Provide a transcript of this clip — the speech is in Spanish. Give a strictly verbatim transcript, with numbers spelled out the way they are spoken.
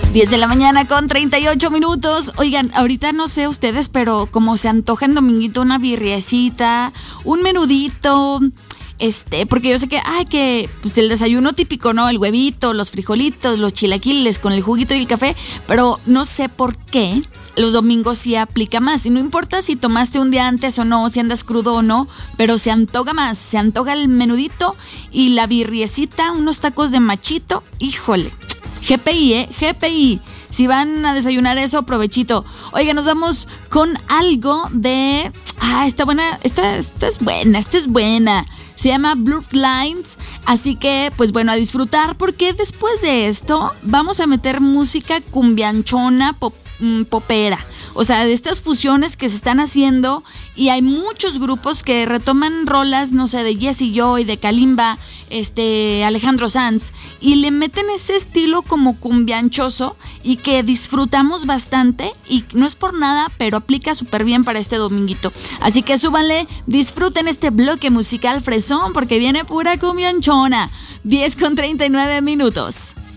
diez de la mañana con treinta y ocho minutos. Oigan, ahorita no sé ustedes, pero como se antoja en dominguito una birriecita, un menudito, este, porque yo sé que, ay, que pues el desayuno típico, ¿no? El huevito, los frijolitos, los chilaquiles con el juguito y el café, pero no sé por qué los domingos sí aplica más. Y no importa si tomaste un día antes o no, si andas crudo o no, pero se antoja más, se antoja el menudito y la birriecita, unos tacos de machito, híjole. G P I, ¿eh? G P I. Si van a desayunar eso, provechito. Oiga, nos vamos con algo de... Ah, esta buena, esta, esta es buena, esta es buena. Se llama Blurred Lines. Así que, pues bueno, a disfrutar, porque después de esto vamos a meter música cumbianchona, pop, mm, popera. O sea, de estas fusiones que se están haciendo, y hay muchos grupos que retoman rolas, no sé, de Jessie Joy, de Kalimba, este, Alejandro Sanz, y le meten ese estilo como cumbianchoso y que disfrutamos bastante, y no es por nada, pero aplica súper bien para este dominguito. Así que súbanle, disfruten este bloque musical fresón, porque viene pura cumbianchona. diez con treinta y nueve minutos.